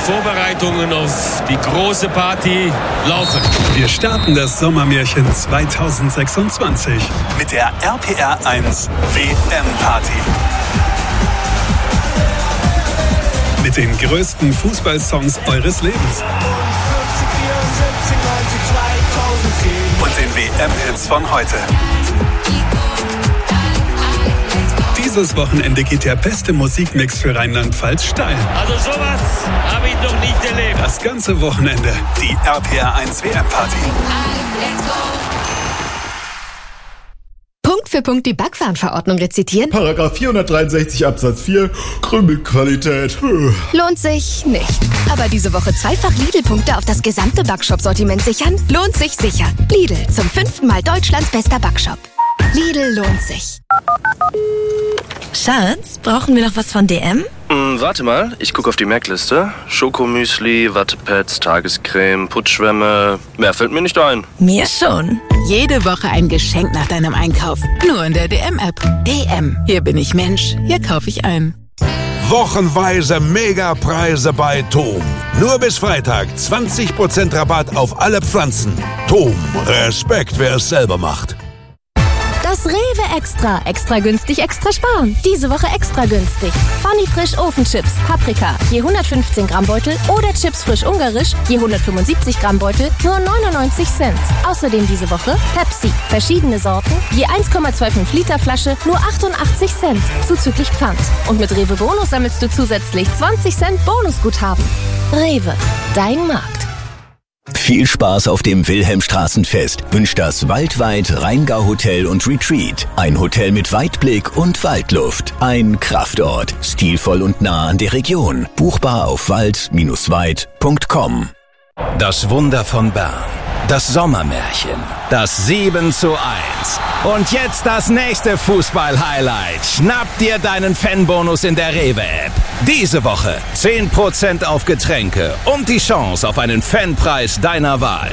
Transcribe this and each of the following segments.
Vorbereitungen auf die große Party laufen. Wir starten das Sommermärchen 2026 mit der RPR1 WM-Party. Mit den größten Fußballsongs eures Lebens. Und den WM-Hits von heute. Dieses Wochenende geht der beste Musikmix für Rheinland-Pfalz steil. Also sowas habe ich noch nicht erlebt. Das ganze Wochenende die RPR1 WM-Party. Punkt für Punkt die Backwarenverordnung rezitieren? Paragraph 463 Absatz 4, Krümelqualität. Lohnt sich nicht. Aber diese Woche zweifach Lidl-Punkte auf das gesamte Backshop-Sortiment sichern? Lohnt sich sicher. Lidl, zum 5. Mal Deutschlands bester Backshop. Lidl lohnt sich. Schatz, brauchen wir noch was von DM? Warte mal, ich gucke auf die Merkliste. Schokomüsli, Wattepads, Tagescreme, Putzschwämme. Mehr fällt mir nicht ein. Mir schon. Jede Woche ein Geschenk nach deinem Einkauf. Nur in der DM-App. DM. Hier bin ich Mensch. Hier kaufe ich ein. Wochenweise Megapreise bei Tom. Nur bis Freitag 20% Rabatt auf alle Pflanzen. Tom, Respekt, wer es selber macht. Das Rewe Extra. Extra günstig, extra sparen. Diese Woche extra günstig. Funny Frisch Ofenchips, Paprika, je 115 Gramm Beutel oder Chips frisch ungarisch, je 175 Gramm Beutel, nur 99 Cent. Außerdem diese Woche Pepsi, verschiedene Sorten, je 1,25 Liter Flasche, nur 88 Cent, zuzüglich Pfand. Und mit Rewe Bonus sammelst du zusätzlich 20 Cent Bonusguthaben. Rewe, dein Markt. Viel Spaß auf dem Wilhelmstraßenfest wünscht das Waldweit Rheingau Hotel und Retreat. Ein Hotel mit Weitblick und Waldluft. Ein Kraftort. Stilvoll und nah an der Region. Buchbar auf wald-weit.com. Das Wunder von Bern. Das Sommermärchen. Das 7:1. Und jetzt das nächste Fußball-Highlight. Schnapp dir deinen Fanbonus in der Rewe-App. Diese Woche 10% auf Getränke und die Chance auf einen Fanpreis deiner Wahl.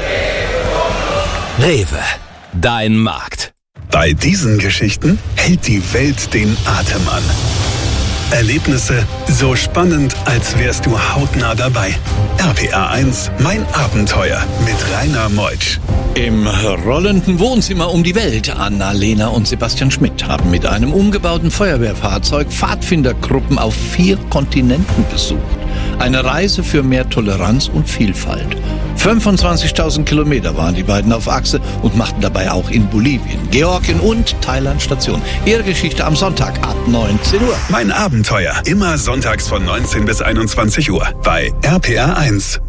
Rewe, dein Markt. Bei diesen Geschichten hält die Welt den Atem an. Erlebnisse so spannend, als wärst du hautnah dabei. RPR1, mein Abenteuer mit Rainer Meutsch. Im rollenden Wohnzimmer um die Welt. Anna-Lena und Sebastian Schmidt haben mit einem umgebauten Feuerwehrfahrzeug Pfadfindergruppen auf 4 Kontinenten besucht. Eine Reise für mehr Toleranz und Vielfalt. 25.000 Kilometer waren die beiden auf Achse und machten dabei auch in Bolivien, Georgien und Thailand Station. Ihre Geschichte am Sonntag ab 19 Uhr. Mein Abenteuer, immer sonntags von 19 bis 21 Uhr bei RPR1.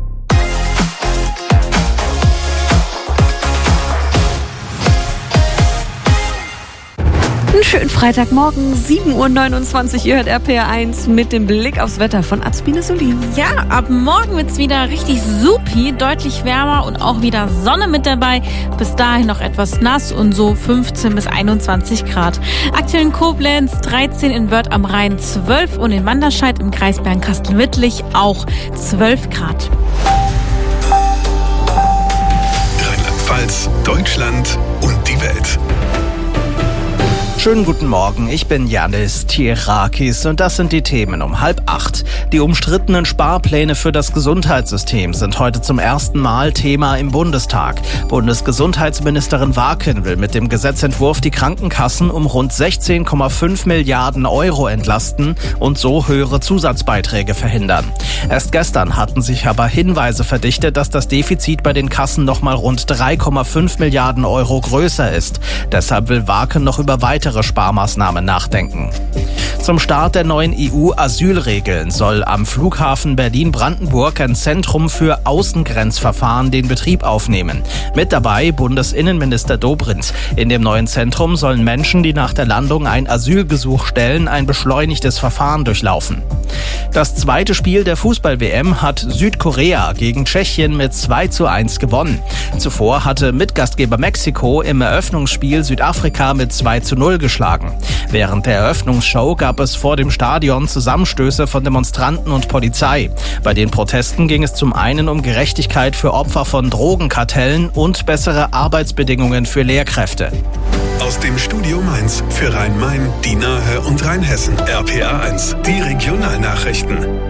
Einen schönen Freitagmorgen, 7:29 Uhr, ihr hört RPR1 mit dem Blick aufs Wetter von Azbine Solin. Ja, ab morgen wird's wieder richtig supi, deutlich wärmer und auch wieder Sonne mit dabei. Bis dahin noch etwas nass und so 15 bis 21 Grad. Aktuell in Koblenz 13, in Wörth am Rhein 12 und in Manderscheid im Kreis Bernkastel-Wittlich auch 12 Grad. Rheinland-Pfalz, Deutschland und die Welt. Schönen guten Morgen, ich bin Yannis Tirakis und das sind die Themen um 7:30. Die umstrittenen Sparpläne für das Gesundheitssystem sind heute zum ersten Mal Thema im Bundestag. Bundesgesundheitsministerin Warken will mit dem Gesetzentwurf die Krankenkassen um rund 16,5 Milliarden Euro entlasten und so höhere Zusatzbeiträge verhindern. Erst gestern hatten sich aber Hinweise verdichtet, dass das Defizit bei den Kassen nochmal rund 3,5 Milliarden Euro größer ist. Deshalb will Warken noch über weitere Sparmaßnahmen nachdenken. Zum Start der neuen EU-Asylregeln soll am Flughafen Berlin-Brandenburg ein Zentrum für Außengrenzverfahren den Betrieb aufnehmen. Mit dabei Bundesinnenminister Dobrindt. In dem neuen Zentrum sollen Menschen, die nach der Landung ein Asylgesuch stellen, ein beschleunigtes Verfahren durchlaufen. Das zweite Spiel der Fußball-WM hat Südkorea gegen Tschechien mit 2:1 gewonnen. Zuvor hatte Mitgastgeber Mexiko im Eröffnungsspiel Südafrika mit 2:0 geschlagen. Während der Eröffnungsshow gab es vor dem Stadion Zusammenstöße von Demonstranten und Polizei. Bei den Protesten ging es zum einen um Gerechtigkeit für Opfer von Drogenkartellen und bessere Arbeitsbedingungen für Lehrkräfte. Aus dem Studio Mainz für Rhein-Main, die Nahe und Rheinhessen. RPR1, die Regionalnachrichten.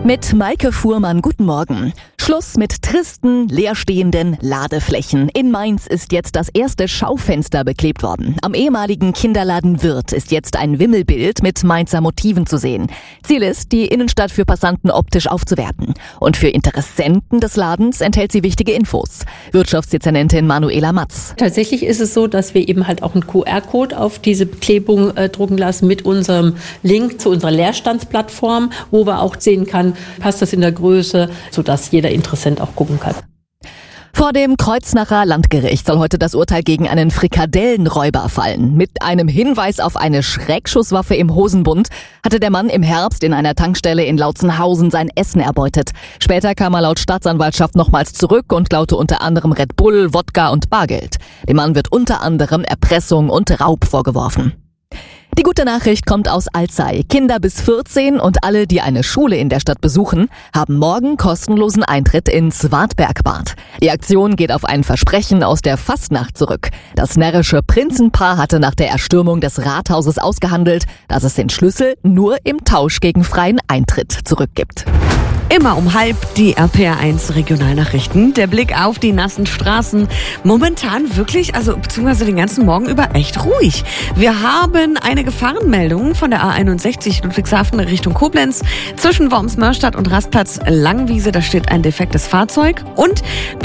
Mit Maike Fuhrmann, guten Morgen. Schluss mit tristen, leerstehenden Ladeflächen. In Mainz ist jetzt das erste Schaufenster beklebt worden. Am ehemaligen Kinderladen Wirth ist jetzt ein Wimmelbild mit Mainzer Motiven zu sehen. Ziel ist, die Innenstadt für Passanten optisch aufzuwerten. Und für Interessenten des Ladens enthält sie wichtige Infos. Wirtschaftsdezernentin Manuela Matz. Tatsächlich ist es so, dass wir eben halt auch einen QR-Code auf diese Beklebung drucken lassen mit unserem Link zu unserer Leerstandsplattform, wo wir auch sehen kann, passt das in der Größe, sodass jeder Interessent auch gucken kann. Vor dem Kreuznacher Landgericht soll heute das Urteil gegen einen Frikadellenräuber fallen. Mit einem Hinweis auf eine Schreckschusswaffe im Hosenbund hatte der Mann im Herbst in einer Tankstelle in Lautzenhausen sein Essen erbeutet. Später kam er laut Staatsanwaltschaft nochmals zurück und klaute unter anderem Red Bull, Wodka und Bargeld. Dem Mann wird unter anderem Erpressung und Raub vorgeworfen. Die gute Nachricht kommt aus Alzey. Kinder bis 14 und alle, die eine Schule in der Stadt besuchen, haben morgen kostenlosen Eintritt ins Wartbergbad. Die Aktion geht auf ein Versprechen aus der Fastnacht zurück. Das närrische Prinzenpaar hatte nach der Erstürmung des Rathauses ausgehandelt, dass es den Schlüssel nur im Tausch gegen freien Eintritt zurückgibt. Immer um 12:30 die RPR1 Regionalnachrichten. Der Blick auf die nassen Straßen. Momentan wirklich, beziehungsweise den ganzen Morgen über echt ruhig. Wir haben eine Gefahrenmeldung von der A61 Ludwigshafen Richtung Koblenz. Zwischen Worms-Mörstadt und Rastplatz Langwiese, da steht ein defektes Fahrzeug. Und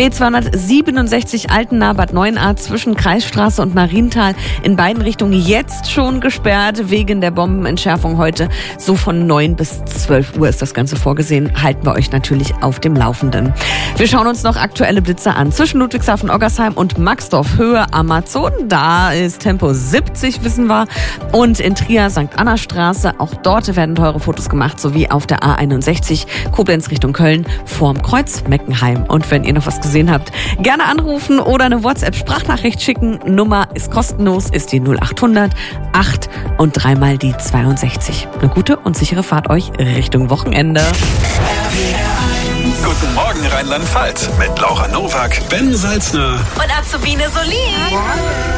B267 Altena-Bad Neuenahr zwischen Kreisstraße und Marienthal in beiden Richtungen jetzt schon gesperrt wegen der Bombenentschärfung heute. So von 9 bis 12 Uhr ist das Ganze vorgesehen. Halten wir euch natürlich auf dem Laufenden. Wir schauen uns noch aktuelle Blitze an. Zwischen Ludwigshafen, Oggersheim und Maxdorf Höhe Amazon. Da ist Tempo 70, wissen wir. Und in Trier, St. Anna Straße, auch dort werden teure Fotos gemacht, sowie auf der A61 Koblenz Richtung Köln vorm Kreuz Meckenheim. Und wenn ihr noch was gesehen habt, gerne anrufen oder eine WhatsApp-Sprachnachricht schicken. Nummer ist kostenlos, ist die 0800 8 und 3 die 62. Eine gute und sichere Fahrt euch Richtung Wochenende. Guten Morgen Rheinland-Pfalz mit Laura Nowak, Ben Salzner und Azubine Solin.